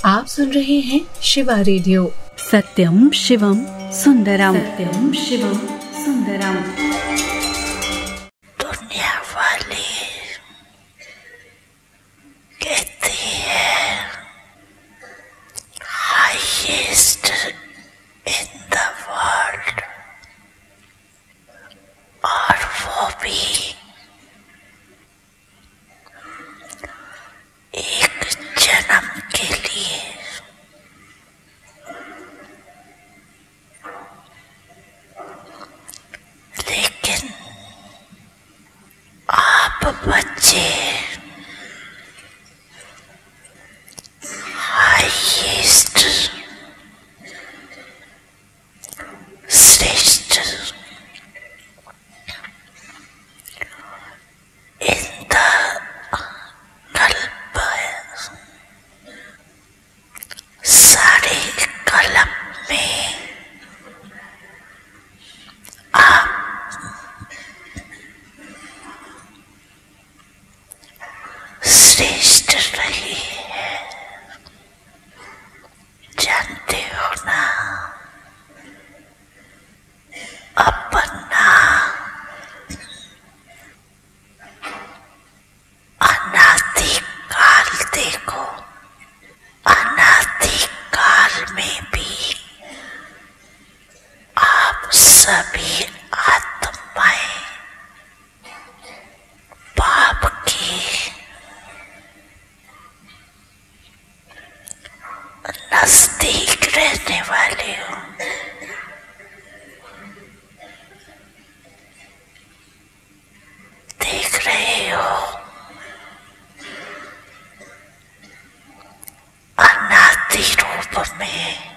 आप सुन रहे हैं शिवा रेडियो। सत्यम शिवम सुंदरम, सत्यम शिवम सुंदरम। दुनिया वाले कहती है हाईएस्ट इन द वर्ल्ड, और वो भी एक जन्म के लिए। लेकिन आप बच्चे हाईएस्ट, श्रेष्ठ इन द कल्प, सारे कल्प में आप श्रेष्ठ रहे हैं। जानते हो ना, अपना अनादि काल देखो। अनादि काल में भी आप सभी आत्माएं पाप की नजदीक रहने वाले हो। देख रहे हो, अनादि रूप में